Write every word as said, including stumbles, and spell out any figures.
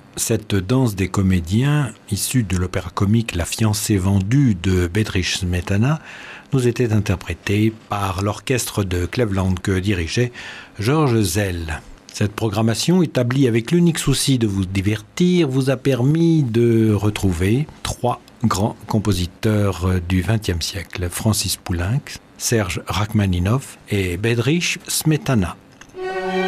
Cette danse des comédiens, issue de l'opéra comique La fiancée vendue de Bedřich Smetana, nous était interprétée par l'orchestre de Cleveland que dirigeait Georges Szell. Cette programmation, établie avec l'unique souci de vous divertir, vous a permis de retrouver trois grands compositeurs du vingtième siècle, Francis Poulenc, Serge Rachmaninov et Bedřich Smetana.